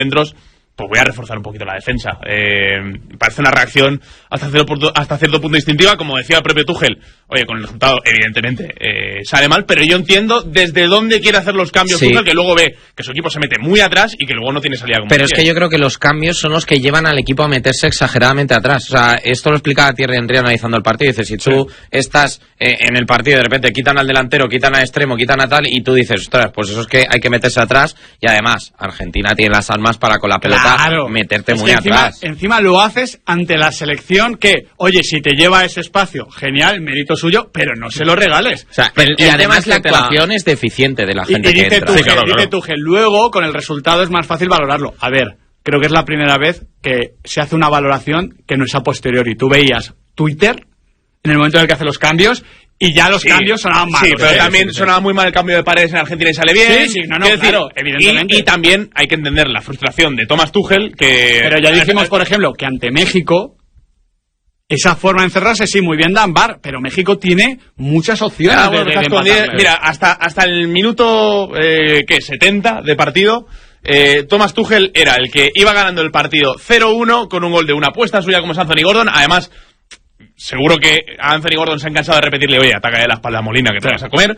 centros, pues voy a reforzar un poquito la defensa. Parece una reacción hasta cierto punto instintiva, como decía el propio Tuchel. Oye, con el resultado, evidentemente, sale mal, pero yo entiendo desde dónde quiere hacer los cambios Tuchel, que luego ve que su equipo se mete muy atrás y que luego no tiene salida como Pero es que yo creo que los cambios son los que llevan al equipo a meterse exageradamente atrás. O sea, esto lo explicaba Thierry Henry analizando el partido. Dice, si tú estás en el partido, de repente quitan al delantero, quitan al extremo, quitan a tal, y tú dices, ostras, pues eso es que hay que meterse atrás. Y además, Argentina tiene las armas para con la pelota meterte muy atrás. Encima lo haces ante la selección que, oye, si te lleva a ese espacio, genial, mérito suyo, pero no se lo regales. O sea, y además la actuación es deficiente de la gente que entra. Dice Tuchel, luego con el resultado es más fácil valorarlo. A ver, creo que es la primera vez que se hace una valoración que no es a posteriori. Tú veías Twitter en el momento en el que hace los cambios y ya los cambios sonaban mal. Sí, pero también sonaba muy mal el cambio de Paredes en Argentina y sale bien. Sí, claro, evidentemente. Y también hay que entender la frustración de Thomas Tuchel, que... Pero ya dijimos, por ejemplo, que ante México, esa forma de encerrarse, sí, muy bien Dan Bar, pero México tiene muchas opciones Mira, hasta el minuto 70 de partido, Thomas Tuchel era el que iba ganando el partido 0-1 con un gol de una apuesta suya como es Anthony Gordon. Además, seguro que a Anthony Gordon se han cansado de repetirle, oye, ataca de la espalda a Molina que te vas a comer.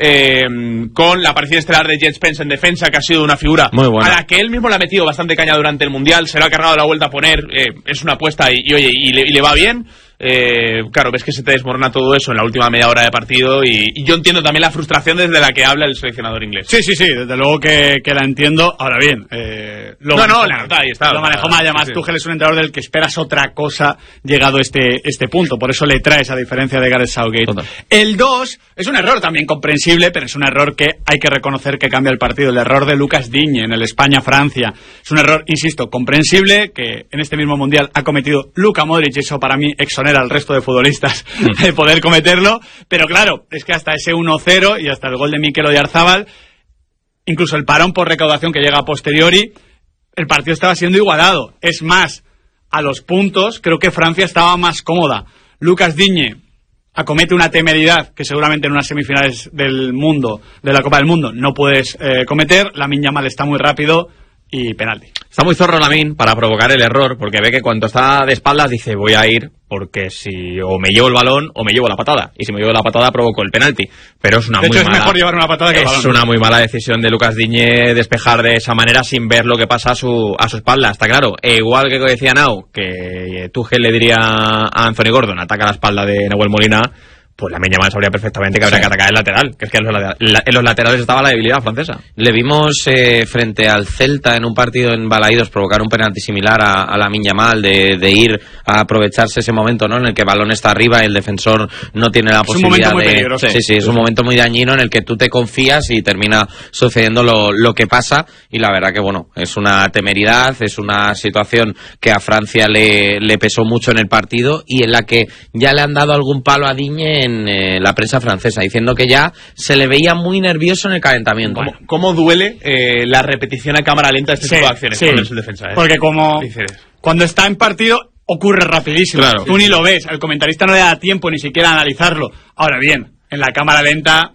Con la aparición estelar de Jet Spence en defensa, que ha sido una figura a la que él mismo le ha metido bastante caña durante el Mundial, se lo ha cargado la vuelta a poner, es una apuesta y le va bien. Claro, ves que se te desmorona todo eso en la última media hora de partido y yo entiendo también la frustración desde la que habla el seleccionador inglés. Sí, desde luego que la entiendo. Ahora bien, lo manejó mal. Además, Tuchel es un entrenador del que esperas otra cosa llegado este punto, por eso le traes a diferencia de Gareth Southgate. Total. El 2 es un error también comprensible, pero es un error que hay que reconocer que cambia el partido. El error de Lucas Digne en el España-Francia es un error, insisto, comprensible, que en este mismo Mundial ha cometido Luka Modric, y eso para mí exonera al resto de futbolistas de poder cometerlo, pero claro, es que hasta ese 1-0 y hasta el gol de Mikel Oyarzabal, incluso el parón por recaudación que llega a posteriori, el partido estaba siendo igualado. Es más, a los puntos creo que Francia estaba más cómoda. Lucas Digne acomete una temeridad que seguramente en unas semifinales del mundo, de la Copa del Mundo, no puedes cometer. Lamine Yamal está muy rápido y penalti. Está muy zorro Lamine para provocar el error, porque ve que cuando está de espaldas dice, voy a ir, porque si o me llevo el balón o me llevo la patada, y si me llevo la patada provoco el penalti, pero es una muy mala, mejor llevar una patada que el balón. Es una muy mala decisión de Lucas Digne despejar de esa manera sin ver lo que pasa a su espalda. Está claro, igual que decía Nau, que Tuchel le diría a Anthony Gordon, ataca la espalda de Nahuel Molina, pues Lamine Yamal sabría perfectamente que habría que atacar el lateral, que es que en los laterales estaba la debilidad francesa. Le vimos frente al Celta en un partido en Balaídos provocar un penalti similar a Lamine Yamal, de ir a aprovecharse ese momento, ¿no?, en el que el balón está arriba y el defensor no tiene la posibilidad de... Sí, es un momento muy dañino en el que tú te confías y termina sucediendo lo que pasa, y la verdad que bueno, es una temeridad, es una situación que a Francia le pesó mucho en el partido y en la que ya le han dado algún palo a Digne en la prensa francesa, diciendo que ya se le veía muy nervioso en el calentamiento. ¿Cómo duele la repetición a cámara lenta de este tipo de acciones con el defensa? Porque cuando está en partido ocurre rapidísimo. Claro. Tú ni lo ves, el comentarista no le da tiempo ni siquiera a analizarlo. Ahora bien, en la cámara lenta...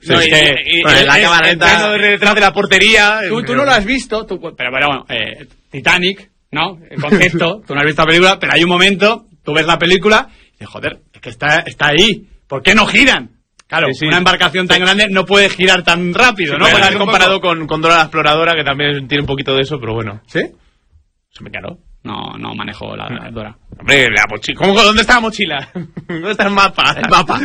en la cámara lenta... detrás de la portería... Tú no lo has visto, pero bueno, Titanic, ¿no? El concepto, tú no has visto la película, pero hay un momento, tú ves la película y dices, joder, es que está ahí. ¿Por qué no giran? Claro, una embarcación tan grande no puede girar tan rápido, ¿no? Puede haber comparado con Dora la Exploradora, que también tiene un poquito de eso, pero bueno. ¿Sí? Se me quedó. No manejo la Dora. Hombre, la mochila. ¿Dónde está la mochila? ¿Dónde está el mapa? El mapa.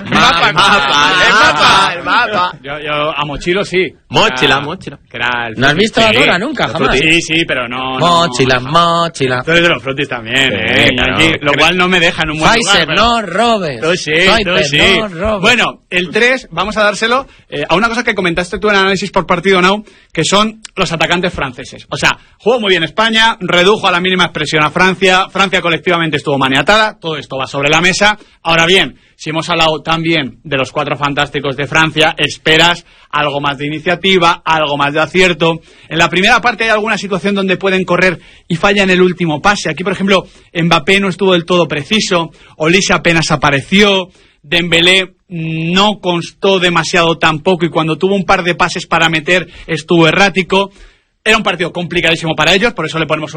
Yo a Mochilo sí. Mochila. ¿No has visto a Dora nunca, jamás? Sí, pero no. Mochila. Tú eres de los Frutis también, lo cual no me deja en un buen Pfizer, lugar. no robes. Tú sí. No robes. Bueno, el 3, vamos a dárselo a una cosa que comentaste tú en análisis por partido, ¿no?, que son los atacantes franceses. O sea, jugó muy bien España, redujo a la mínima expresión a Francia colectivamente estuvo maniatada, todo esto va sobre la mesa. Ahora bien, si hemos hablado también de los 4 fantásticos de Francia, esperas algo más de iniciativa, algo más de acierto. En la primera parte hay alguna situación donde pueden correr y falla en el último pase. Aquí, por ejemplo, Mbappé no estuvo del todo preciso, Olise apenas apareció, Dembélé no constó demasiado tampoco y cuando tuvo un par de pases para meter estuvo errático. Era un partido complicadísimo para ellos, por eso le ponemos